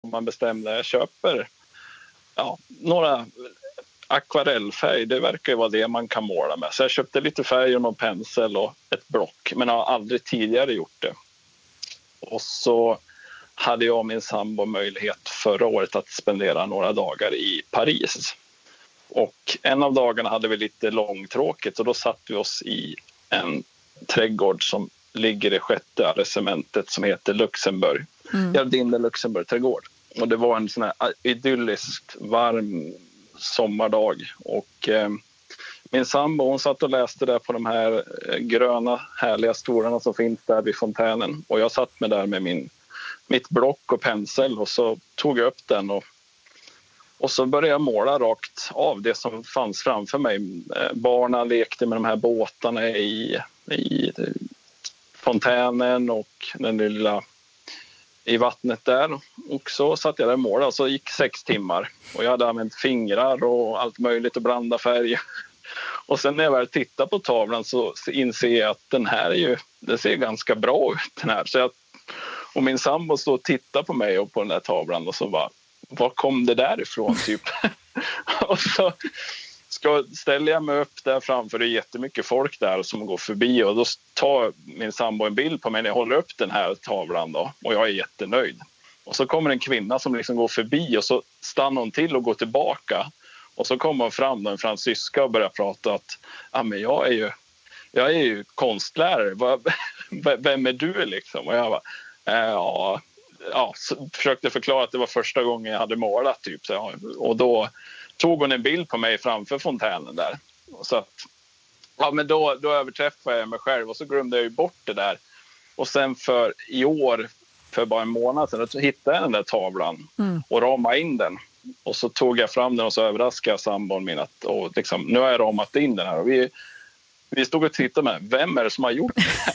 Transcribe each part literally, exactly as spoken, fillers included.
Och man bestämde, jag köper ja, några akvarellfärg, det verkar ju vara det man kan måla med. Så jag köpte lite färg och någon pensel och ett block, men har aldrig tidigare gjort det. Och så hade jag och min sambo möjlighet förra året att spendera några dagar i Paris. Och en av dagarna hade vi lite långtråkigt och då satt vi oss i en trädgård som ligger i sjätte arrondissementet som heter Luxemburg. Mm. Jardin de Luxemburg trädgård. Och det var en sån här idylliskt varm sommardag. Och eh, min sambo hon satt och läste där på de här gröna härliga stolarna som finns där vid fontänen. Och jag satt med där med min, mitt block och pensel och så tog jag upp den och Och så började jag måla rakt av det som fanns framför mig. Barnen lekte med de här båtarna i, i fontänen och den lilla i vattnet där. Och så satt jag där och målade. Så gick sex timmar. Och jag hade använt fingrar och allt möjligt att blanda färger. Och sen när jag väl tittar på tavlan så inser jag att den här är ju, det ser ganska bra ut den här. Så jag, och min sambo står och tittar på mig och på den där tavlan och så bara, var kom det där ifrån typ? Och så ska, ställer jag mig upp där framför, det är jättemycket folk där som går förbi och då tar min sambo en bild på mig när jag håller upp den här tavlan då och jag är jättenöjd. Och så kommer en kvinna som liksom går förbi och så stannar hon till och går tillbaka och så kommer hon fram då, en fransyska och börjar prata att ah, men jag är ju jag är ju konstlärare, vem är du liksom? Och jag bara, äh, ja Ja, försökte förklara att det var första gången jag hade målat typ. Så, och då tog hon en bild på mig framför fontänen där. Så att, ja, men då, då överträffade jag mig själv och så glömde jag ju bort det där. Och sen för i år, för bara en månad sedan, så hittade jag den där tavlan mm. och ramade in den. Och så tog jag fram den och så överraskade jag sambon min att och liksom, nu har jag ramat in den här. Och vi, vi stod och tittade med, vem är det som har gjort det här?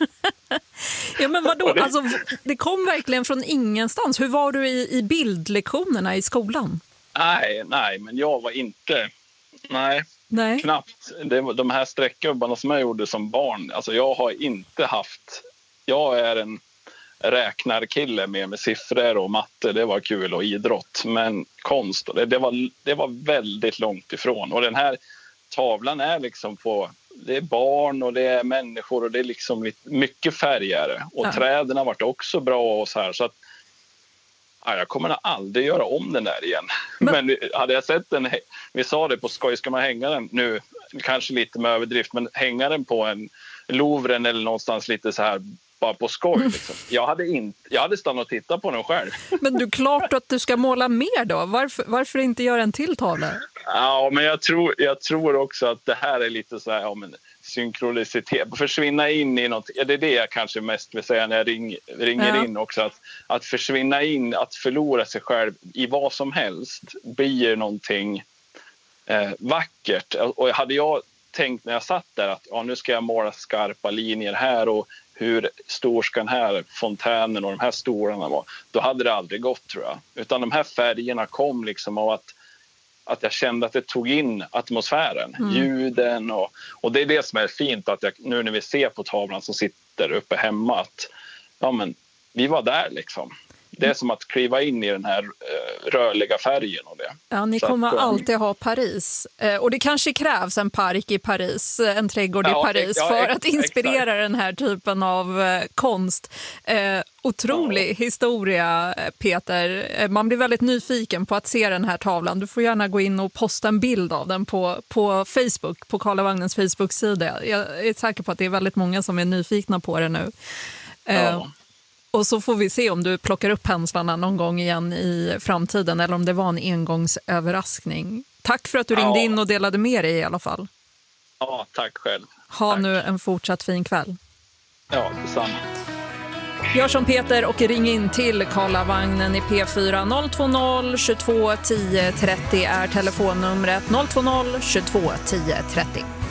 Ja, men vadå? Alltså, det kom verkligen från ingenstans. Hur var du i, i bildlektionerna i skolan? Nej, nej, men jag var inte... Nej, nej. knappt. Det var de här sträckgubbarna som jag gjorde som barn. Alltså jag har inte haft... Jag är en räknarkille med, med siffror och matte. Det var kul och idrott. Men konst, det, det, var, det var väldigt långt ifrån. Och den här tavlan är liksom på... Det är barn och det är människor och det är liksom lite, mycket färgare. Och ja. Träden har varit också bra och så här. Så att ja, jag kommer aldrig göra om den där igen. Men, men hade jag sett den, vi sa det på skoj, ska man hänga den nu, kanske lite med överdrift, men hänga den på en Louvren eller någonstans lite så här bara på skoj. Liksom. Jag, hade inte, jag hade stannat och tittat på den själv. Men du, klart att du ska måla mer då. Varför, varför inte göra en till tavla? Ja, men jag tror, jag tror också att det här är lite så här, ja, men synkronicitet. Försvinna in i något. Ja, det är det jag kanske mest vill säga när jag ring, ringer ja. in också. Att, att försvinna in, att förlora sig själv i vad som helst blir någonting eh, vackert. Och hade jag tänkt när jag satt där att ja, nu ska jag måla skarpa linjer här och hur stor ska den här fontänen och de här stolarna vara, då hade det aldrig gått, tror jag. Utan de här färgerna kom liksom av att, att jag kände att det tog in atmosfären, mm. ljuden och, och det är det som är fint att jag, nu när vi ser på tavlan som sitter uppe hemma att ja, men vi var där liksom. Det är som att kliva in i den här uh, rörliga färgen och det. Ja, ni så kommer att, um... alltid ha Paris. Uh, och det kanske krävs en park i Paris, en trädgård ja, i Paris ja, för att inspirera exakt. Den här typen av uh, konst. Uh, otrolig ja. historia, Peter. Uh, man blir väldigt nyfiken på att se den här tavlan. Du får gärna gå in och posta en bild av den på, på Facebook, på Karlawagnens Facebook-sida. Jag är säker på att det är väldigt många som är nyfikna på det nu. Uh, ja. Och så får vi se om du plockar upp penslarna någon gång igen i framtiden eller om det var en engångsöverraskning. Tack för att du ringde ja. in och delade med dig i alla fall. Ja, tack själv. Ha tack. nu en fortsatt fin kväll. Ja, detsamma. Gör som Peter och ring in till Karlavagnen i P fyra. noll två noll tjugotvå tio trettio är telefonnumret. noll två noll tjugotvå tio trettio.